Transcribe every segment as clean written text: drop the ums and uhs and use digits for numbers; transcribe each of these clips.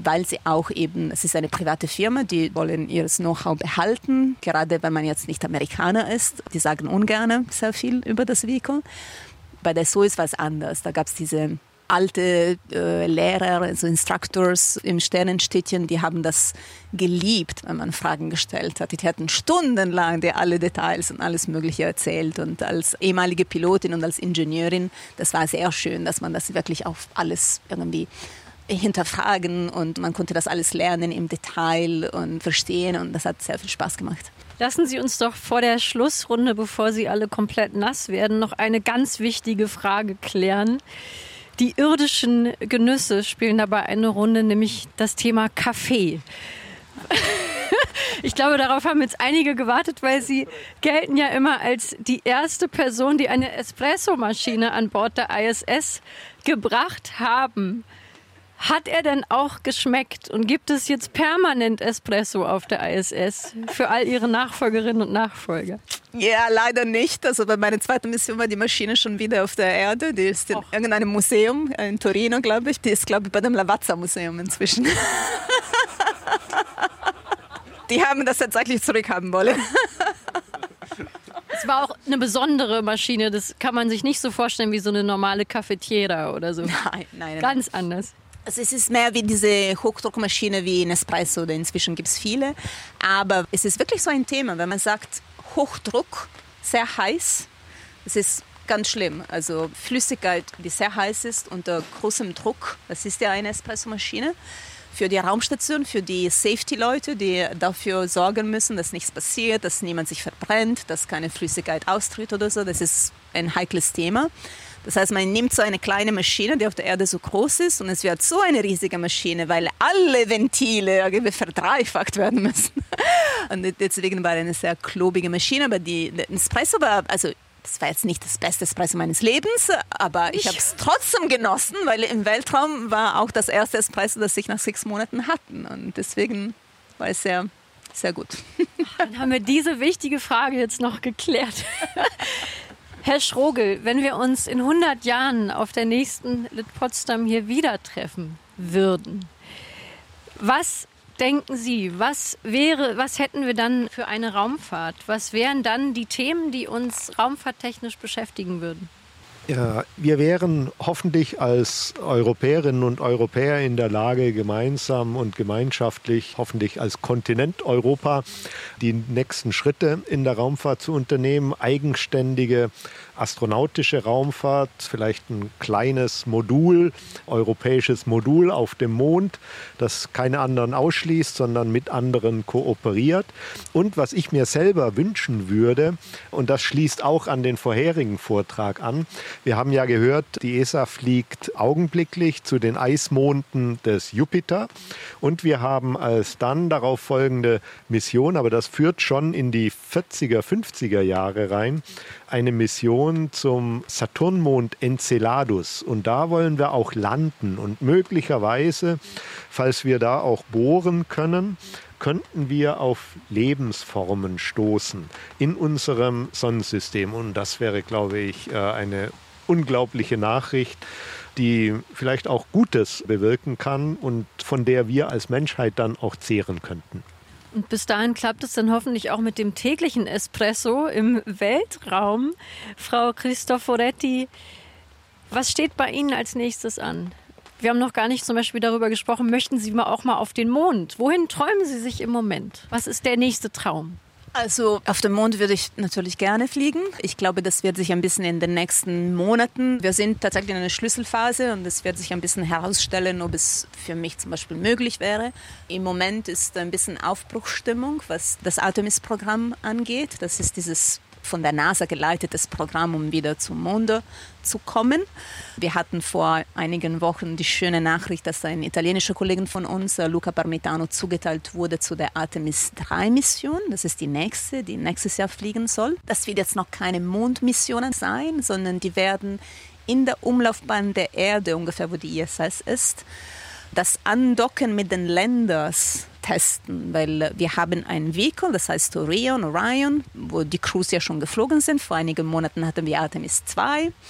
weil sie auch eben, es ist eine private Firma, die wollen ihr Know-how behalten, gerade wenn man jetzt nicht Amerikaner ist. Die sagen ungern sehr viel über das Vehicle. Bei der Soyuz war es anders. Da gab es diese alte Lehrer, also Instructors im Sternenstädtchen, die haben das geliebt, wenn man Fragen gestellt hat. Die hatten stundenlang dir alle Details und alles Mögliche erzählt. Und als ehemalige Pilotin und als Ingenieurin, das war sehr schön, dass man das wirklich auf alles irgendwie hinterfragen und man konnte das alles lernen im Detail und verstehen und das hat sehr viel Spaß gemacht. Lassen Sie uns doch vor der Schlussrunde, bevor Sie alle komplett nass werden, noch eine ganz wichtige Frage klären. Die irdischen Genüsse spielen dabei eine Runde, nämlich das Thema Kaffee. Ich glaube, darauf haben jetzt einige gewartet, weil Sie gelten ja immer als die erste Person, die eine Espressomaschine an Bord der ISS gebracht haben. Hat er denn auch geschmeckt und gibt es jetzt permanent Espresso auf der ISS für all Ihre Nachfolgerinnen und Nachfolger? Ja, leider nicht. Also bei meiner zweiten Mission war die Maschine schon wieder auf der Erde. Die ist in irgendeinem Museum, in Torino, glaube ich. Die ist, glaube ich, bei dem Lavazza-Museum inzwischen. Die haben das tatsächlich zurückhaben wollen. Es war auch eine besondere Maschine. Das kann man sich nicht so vorstellen wie so eine normale Cafetiera oder so. Nein. Ganz anders. Also es ist mehr wie diese Hochdruckmaschine wie Nespresso, oder inzwischen gibt es viele. Aber es ist wirklich so ein Thema, wenn man sagt Hochdruck, sehr heiß, das ist ganz schlimm. Also Flüssigkeit, die sehr heiß ist unter großem Druck, das ist ja eine Espressomaschine. Für die Raumstation, für die Safety-Leute, die dafür sorgen müssen, dass nichts passiert, dass niemand sich verbrennt, dass keine Flüssigkeit austritt oder so, das ist ein heikles Thema. Das heißt, man nimmt so eine kleine Maschine, die auf der Erde so groß ist und es wird so eine riesige Maschine, weil alle Ventile irgendwie verdreifacht werden müssen. Und deswegen war eine sehr klobige Maschine, aber der Espresso war, also das war jetzt nicht das beste Espresso meines Lebens, aber ich habe es trotzdem genossen, weil im Weltraum war auch das erste Espresso, das ich nach 6 Monaten hatten und deswegen war es sehr, sehr gut. Dann haben wir diese wichtige Frage jetzt noch geklärt. Herr Schrogel, wenn wir uns in 100 Jahren auf der nächsten Lit Potsdam hier wieder treffen würden, was denken Sie, was hätten wir dann für eine Raumfahrt? Was wären dann die Themen, die uns raumfahrttechnisch beschäftigen würden? Ja, wir wären hoffentlich als Europäerinnen und Europäer in der Lage, gemeinsam und gemeinschaftlich, hoffentlich als Kontinent Europa, die nächsten Schritte in der Raumfahrt zu unternehmen, eigenständige astronautische Raumfahrt, vielleicht ein kleines Modul, europäisches Modul auf dem Mond, das keine anderen ausschließt, sondern mit anderen kooperiert. Und was ich mir selber wünschen würde, und das schließt auch an den vorherigen Vortrag an, wir haben ja gehört, die ESA fliegt augenblicklich zu den Eismonden des Jupiter und wir haben als dann darauf folgende Mission, aber das führt schon in die 40er, 50er Jahre rein, eine Mission zum Saturnmond Enceladus. Und da wollen wir auch landen. Und möglicherweise, falls wir da auch bohren können, könnten wir auf Lebensformen stoßen in unserem Sonnensystem. Und das wäre, glaube ich, eine unglaubliche Nachricht, die vielleicht auch Gutes bewirken kann und von der wir als Menschheit dann auch zehren könnten. Und bis dahin klappt es dann hoffentlich auch mit dem täglichen Espresso im Weltraum. Frau Cristoforetti, was steht bei Ihnen als nächstes an? Wir haben noch gar nicht zum Beispiel darüber gesprochen, möchten Sie auch mal auf den Mond? Wohin träumen Sie sich im Moment? Was ist der nächste Traum? Also auf den Mond würde ich natürlich gerne fliegen. Ich glaube, das wird sich ein bisschen in den nächsten Monaten. Wir sind tatsächlich in einer Schlüsselphase und es wird sich ein bisschen herausstellen, ob es für mich zum Beispiel möglich wäre. Im Moment ist ein bisschen Aufbruchsstimmung, was das Artemis-Programm angeht. Das ist dieses von der NASA geleitetes Programm, um wieder zum Monde zu kommen. Wir hatten vor einigen Wochen die schöne Nachricht, dass ein italienischer Kollege von uns, Luca Parmitano, zugeteilt wurde zu der Artemis-3-Mission. Das ist die nächste, die nächstes Jahr fliegen soll. Das wird jetzt noch keine Mondmissionen sein, sondern die werden in der Umlaufbahn der Erde, ungefähr wo die ISS ist, das Andocken mit den Landers testen, weil wir haben ein Vehicle, das heißt Orion, wo die Crews ja schon geflogen sind. Vor einigen Monaten hatten wir Artemis 2.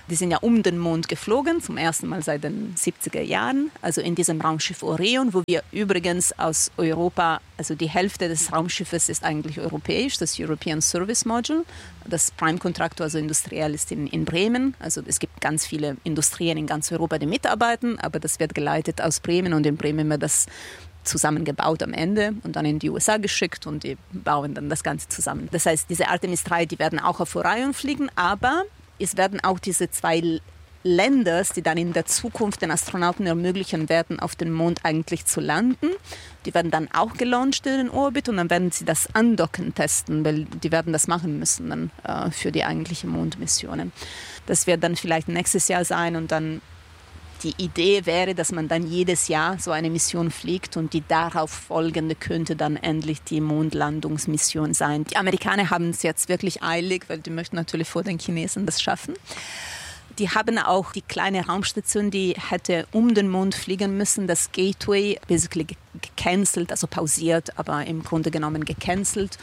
Die sind ja um den Mond geflogen, zum ersten Mal seit den 70er Jahren, also in diesem Raumschiff Orion, wo wir übrigens aus Europa, also die Hälfte des Raumschiffes ist eigentlich europäisch, das European Service Module. Das Prime Contractor, also industriell, ist in Bremen. Also es gibt ganz viele Industrien in ganz Europa, die mitarbeiten, aber das wird geleitet aus Bremen und in Bremen wird das zusammengebaut am Ende und dann in die USA geschickt und die bauen dann das Ganze zusammen. Das heißt, diese Artemis 3, die werden auch auf Orion fliegen, aber es werden auch diese 2 Länder, die dann in der Zukunft den Astronauten ermöglichen werden, auf dem Mond eigentlich zu landen. Die werden dann auch gelauncht in den Orbit und dann werden sie das Andocken testen, weil die werden das machen müssen dann für die eigentlichen Mondmissionen. Das wird dann vielleicht nächstes Jahr sein und dann die Idee wäre, dass man dann jedes Jahr so eine Mission fliegt und die darauf folgende könnte dann endlich die Mondlandungsmission sein. Die Amerikaner haben es jetzt wirklich eilig, weil die möchten natürlich vor den Chinesen das schaffen. Die haben auch die kleine Raumstation, die hätte um den Mond fliegen müssen, das Gateway, basically gecancelt, also pausiert, aber im Grunde genommen gecancelt.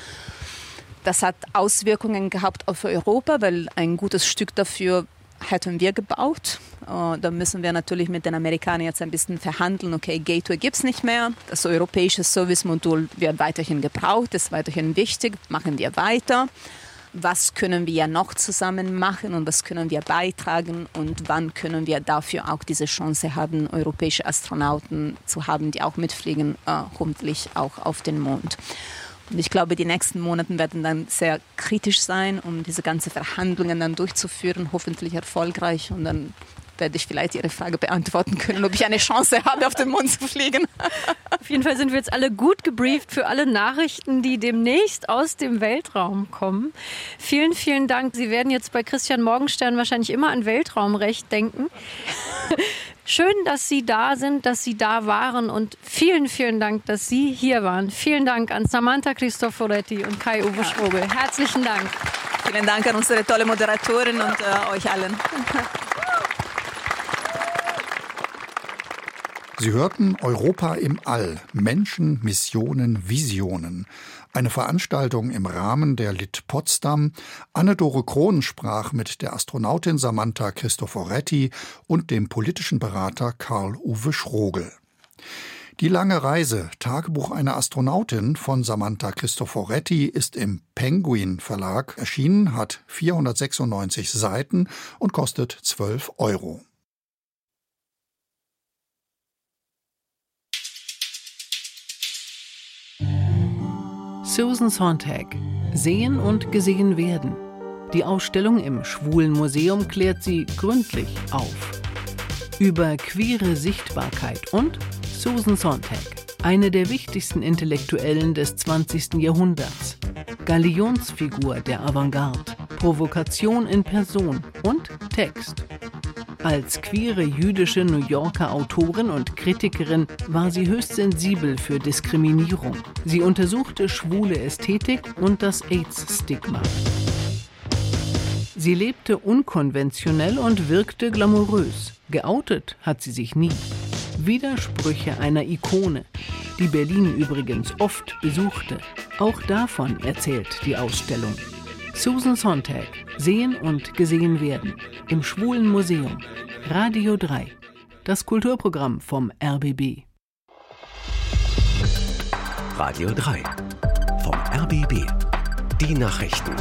Das hat Auswirkungen gehabt auf Europa, weil ein gutes Stück dafür hätten wir gebaut. Da müssen wir natürlich mit den Amerikanern jetzt ein bisschen verhandeln. Okay, Gateway gibt es nicht mehr. Das europäische Service-Modul wird weiterhin gebraucht, ist weiterhin wichtig. Machen wir weiter. Was können wir noch zusammen machen und was können wir beitragen und wann können wir dafür auch diese Chance haben, europäische Astronauten zu haben, die auch mitfliegen, hoffentlich auch auf den Mond. Und ich glaube, die nächsten Monate werden dann sehr kritisch sein, um diese ganzen Verhandlungen dann durchzuführen, hoffentlich erfolgreich. Und dann werde ich vielleicht Ihre Frage beantworten können, ob ich eine Chance habe, auf den Mond zu fliegen. Auf jeden Fall sind wir jetzt alle gut gebrieft für alle Nachrichten, die demnächst aus dem Weltraum kommen. Vielen, vielen Dank. Sie werden jetzt bei Christian Morgenstern wahrscheinlich immer an Weltraumrecht denken. Schön, dass Sie da sind, dass Sie da waren und vielen, vielen Dank, dass Sie hier waren. Vielen Dank an Samantha Cristoforetti und Kai-Uwe Strobel. Herzlichen Dank. Vielen Dank an unsere tolle Moderatorin und euch allen. Sie hörten Europa im All, Menschen, Missionen, Visionen. Eine Veranstaltung im Rahmen der LIT Potsdam. Anne-Dore Krohn sprach mit der Astronautin Samantha Cristoforetti und dem politischen Berater Karl-Uwe Strobel. Die lange Reise, Tagebuch einer Astronautin von Samantha Cristoforetti ist im Penguin Verlag erschienen, hat 496 Seiten und kostet 12 €. Susan Sontag. Sehen und gesehen werden. Die Ausstellung im Schwulen Museum klärt sie gründlich auf. Über queere Sichtbarkeit und Susan Sontag. Eine der wichtigsten Intellektuellen des 20. Jahrhunderts. Galionsfigur der Avantgarde. Provokation in Person und Text. Als queere jüdische New Yorker Autorin und Kritikerin war sie höchst sensibel für Diskriminierung. Sie untersuchte schwule Ästhetik und das AIDS-Stigma. Sie lebte unkonventionell und wirkte glamourös. Geoutet hat sie sich nie. Widersprüche einer Ikone, die Berlin übrigens oft besuchte. Auch davon erzählt die Ausstellung. Susan Sontag. Sehen und gesehen werden. Im Schwulen Museum. Radio 3. Das Kulturprogramm vom RBB. Radio 3. Vom RBB. Die Nachrichten.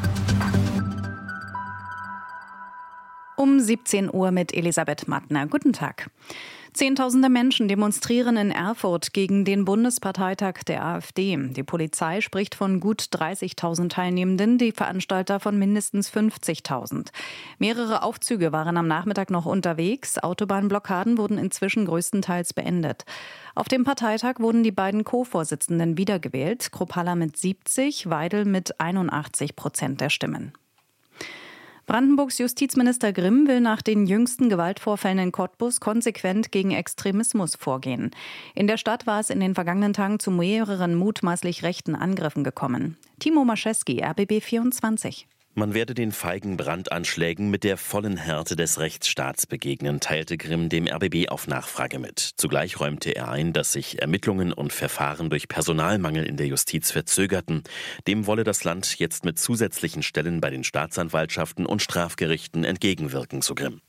Um 17 Uhr mit Elisabeth Mattner. Guten Tag. Zehntausende Menschen demonstrieren in Erfurt gegen den Bundesparteitag der AfD. Die Polizei spricht von gut 30.000 Teilnehmenden, die Veranstalter von mindestens 50.000. Mehrere Aufzüge waren am Nachmittag noch unterwegs. Autobahnblockaden wurden inzwischen größtenteils beendet. Auf dem Parteitag wurden die beiden Co-Vorsitzenden wiedergewählt. Kruppalla mit 70, Weidel mit 81% der Stimmen. Brandenburgs Justizminister Grimm will nach den jüngsten Gewaltvorfällen in Cottbus konsequent gegen Extremismus vorgehen. In der Stadt war es in den vergangenen Tagen zu mehreren mutmaßlich rechten Angriffen gekommen. Timo Maschewski, RBB 24. Man werde den feigen Brandanschlägen mit der vollen Härte des Rechtsstaats begegnen, teilte Grimm dem RBB auf Nachfrage mit. Zugleich räumte er ein, dass sich Ermittlungen und Verfahren durch Personalmangel in der Justiz verzögerten. Dem wolle das Land jetzt mit zusätzlichen Stellen bei den Staatsanwaltschaften und Strafgerichten entgegenwirken, so Grimm.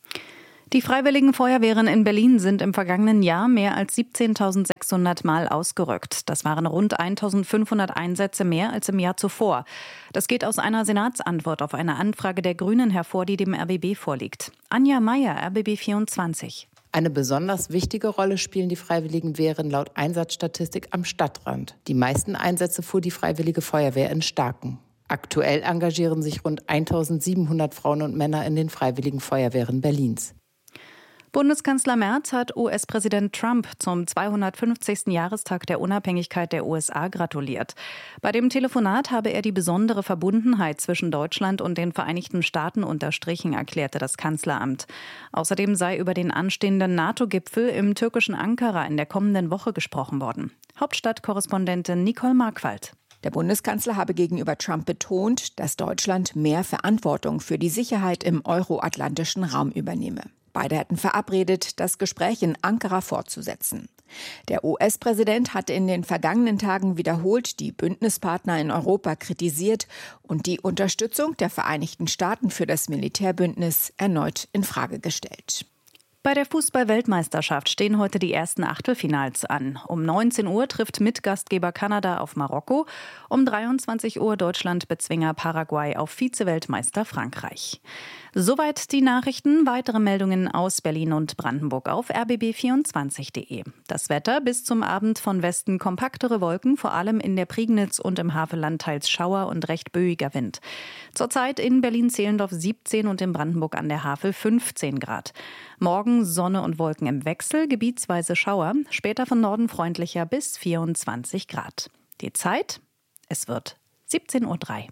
Die Freiwilligen Feuerwehren in Berlin sind im vergangenen Jahr mehr als 17.600 Mal ausgerückt. Das waren rund 1.500 Einsätze mehr als im Jahr zuvor. Das geht aus einer Senatsantwort auf eine Anfrage der Grünen hervor, die dem RBB vorliegt. Anja Meier, RBB 24. Eine besonders wichtige Rolle spielen die Freiwilligen Wehren laut Einsatzstatistik am Stadtrand. Die meisten Einsätze fuhr die Freiwillige Feuerwehr in Starken. Aktuell engagieren sich rund 1.700 Frauen und Männer in den Freiwilligen Feuerwehren Berlins. Bundeskanzler Merz hat US-Präsident Trump zum 250. Jahrestag der Unabhängigkeit der USA gratuliert. Bei dem Telefonat habe er die besondere Verbundenheit zwischen Deutschland und den Vereinigten Staaten unterstrichen, erklärte das Kanzleramt. Außerdem sei über den anstehenden NATO-Gipfel im türkischen Ankara in der kommenden Woche gesprochen worden. Hauptstadtkorrespondentin Nicole Markwald. Der Bundeskanzler habe gegenüber Trump betont, dass Deutschland mehr Verantwortung für die Sicherheit im euroatlantischen Raum übernehme. Beide hätten verabredet, das Gespräch in Ankara fortzusetzen. Der US-Präsident hatte in den vergangenen Tagen wiederholt die Bündnispartner in Europa kritisiert und die Unterstützung der Vereinigten Staaten für das Militärbündnis erneut in Frage gestellt. Bei der Fußball-Weltmeisterschaft stehen heute die ersten Achtelfinals an. Um 19 Uhr trifft Mitgastgeber Kanada auf Marokko. Um 23 Uhr Deutschland-Bezwinger Paraguay auf Vize-Weltmeister Frankreich. Soweit die Nachrichten. Weitere Meldungen aus Berlin und Brandenburg auf rbb24.de. Das Wetter: bis zum Abend von Westen kompaktere Wolken, vor allem in der Prignitz und im Havelland teils Schauer und recht böiger Wind. Zurzeit in Berlin-Zehlendorf 17 und in Brandenburg an der Havel 15 Grad. Morgen Sonne und Wolken im Wechsel, gebietsweise Schauer, später von Norden freundlicher bis 24 Grad. Die Zeit: es wird 17:03 Uhr.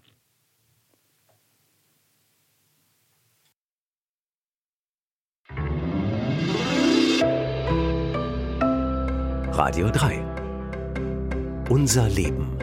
Radio 3. Unser Leben.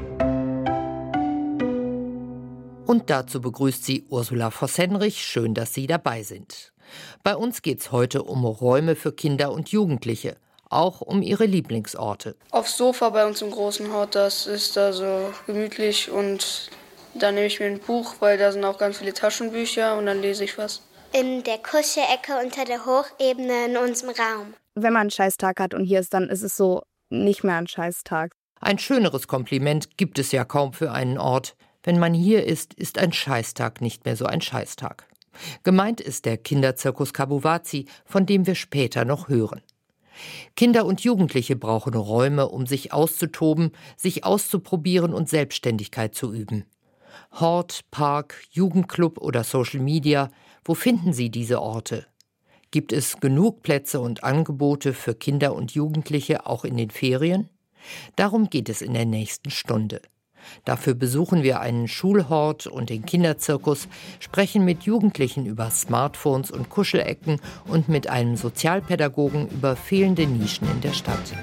Und dazu begrüßt sie Ursula Voss-Henrich. Schön, dass Sie dabei sind. Bei uns geht's heute um Räume für Kinder und Jugendliche, auch um ihre Lieblingsorte. Aufs Sofa bei uns im großen Haus, das ist da so gemütlich, und da nehme ich mir ein Buch, weil da sind auch ganz viele Taschenbücher, und dann lese ich was. In der Kuschelecke unter der Hochebene in unserem Raum. Wenn man einen Scheißtag hat und hier ist, dann ist es so nicht mehr ein Scheißtag. Ein schöneres Kompliment gibt es ja kaum für einen Ort. Wenn man hier ist, ist ein Scheißtag nicht mehr so ein Scheißtag. Gemeint ist der Kinderzirkus Kabuwazi, von dem wir später noch hören. Kinder und Jugendliche brauchen Räume, um sich auszutoben, sich auszuprobieren und Selbstständigkeit zu üben. Hort, Park, Jugendclub oder Social Media, wo finden Sie diese Orte? Gibt es genug Plätze und Angebote für Kinder und Jugendliche auch in den Ferien? Darum geht es in der nächsten Stunde. Dafür besuchen wir einen Schulhort und den Kinderzirkus, sprechen mit Jugendlichen über Smartphones und Kuschelecken und mit einem Sozialpädagogen über fehlende Nischen in der Stadt.